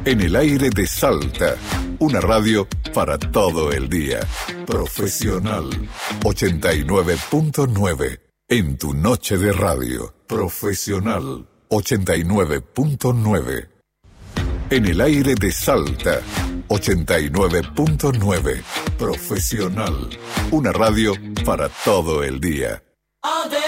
En el aire de Salta, una radio para todo el día. Profesional 89.9. En tu noche de radio. Profesional 89.9. En el aire de Salta 89.9. Profesional, una radio para todo el día. All day.